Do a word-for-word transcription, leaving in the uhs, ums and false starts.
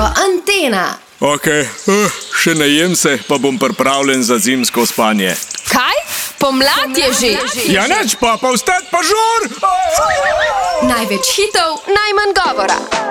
Radio Antena. Ok, uh, še najem se, pa bom pripravljen za zimsko spanje. Kaj? Pomlad je že. Ja, neč pa, pa vstat pa žur! Največ hitov, najmanj govora.